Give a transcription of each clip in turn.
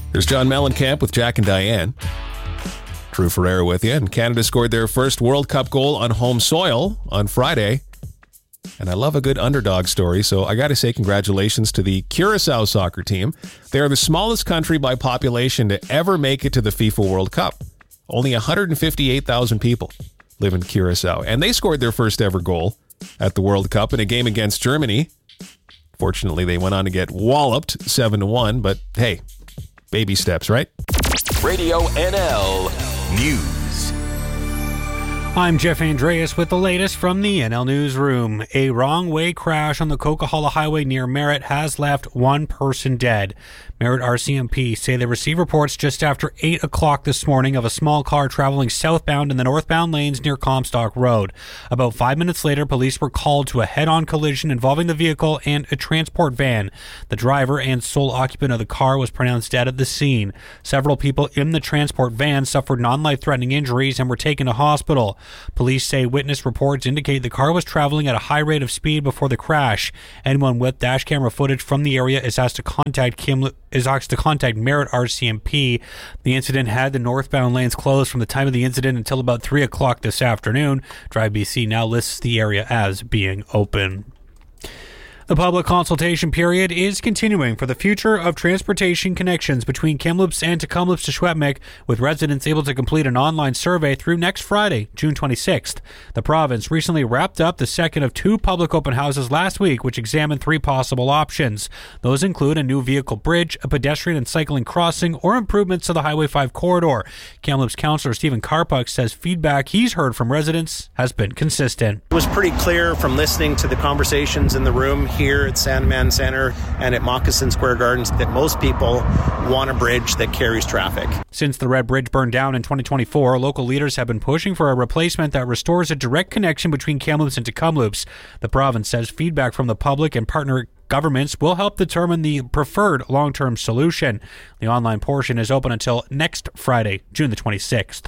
There's John Mellencamp with Jack and Diane. Drew Ferreira with you. And Canada scored their first World Cup goal on home soil on Friday. And I love a good underdog story, so I got to say congratulations to the Curaçao soccer team. They are the smallest country by population to ever make it to the FIFA World Cup. Only 158,000 people live in Curaçao. And they scored their first ever goal at the World Cup in a game against Germany. Fortunately, they went on to get walloped 7-1, but hey, baby steps, right? Radio NL News. I'm Jeff Andreas with the latest from the NL Newsroom. A wrong-way crash on the Coquihalla Highway near Merritt has left one person dead. Merritt RCMP say they received reports just after 8 o'clock this morning of a small car traveling southbound in the northbound lanes near Comstock Road. About 5 minutes later, police were called to a head-on collision involving the vehicle and a transport van. The driver and sole occupant of the car was pronounced dead at the scene. Several people in the transport van suffered non-life-threatening injuries and were taken to hospital. Police say witness reports indicate the car was traveling at a high rate of speed before the crash. Anyone with dash camera footage from the area is asked to contact Merritt RCMP. The incident had the northbound lanes closed from the time of the incident until about 3 o'clock this afternoon. Drive BC now lists the area as being open. The public consultation period is continuing for the future of transportation connections between Kamloops and Tecumloops to Secwepemc, with residents able to complete an online survey through next Friday, June 26th. The province recently wrapped up the second of 2 public open houses last week, which examined 3 possible options. Those include a new vehicle bridge, a pedestrian and cycling crossing, or improvements to the Highway 5 corridor. Kamloops Councillor Stephen Karpuk says feedback he's heard from residents has been consistent. It was pretty clear from listening to the conversations in the room here at Sandman Center and at Moccasin Square Gardens that most people want a bridge that carries traffic. Since the Red Bridge burned down in 2024, local leaders have been pushing for a replacement that restores a direct connection between Kamloops and Tecumloops. The province says feedback from the public and partner governments will help determine the preferred long-term solution. The online portion is open until next Friday, June the 26th.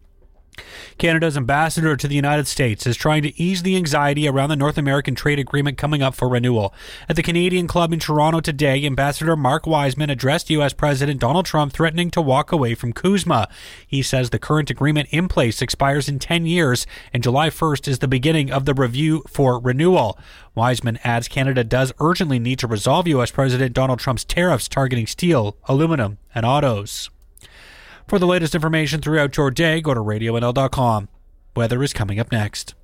Canada's ambassador to the United States is trying to ease the anxiety around the North American trade agreement coming up for renewal. At the Canadian Club in Toronto today, Ambassador Mark Wiseman addressed U.S. President Donald Trump threatening to walk away from CUSMA. He says the current agreement in place expires in 10 years, and July 1st is the beginning of the review for renewal. Wiseman adds Canada does urgently need to resolve U.S. President Donald Trump's tariffs targeting steel, aluminum, and autos. For the latest information throughout your day, go to RadioNL.com. Weather is coming up next.